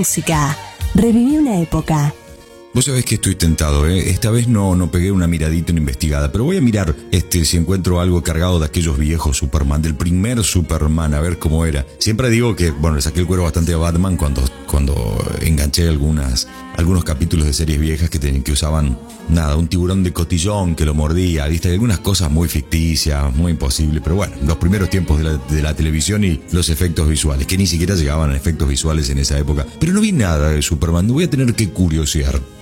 música. Reviví una época. Vos sabés que estoy tentado, ¿eh? Esta vez no pegué una miradita en investigada, pero voy a mirar si encuentro algo cargado de aquellos viejos Superman, del primer Superman, a ver cómo era. Siempre digo que, bueno, le saqué el cuero bastante a Batman cuando enganché algunos capítulos de series viejas que usaban, un tiburón de cotillón que lo mordía, ¿viste? Hay algunas cosas muy ficticias, muy imposibles, pero bueno, los primeros tiempos de la televisión y los efectos visuales, que ni siquiera llegaban a efectos visuales en esa época. Pero no vi nada de Superman, voy a tener que curiosear.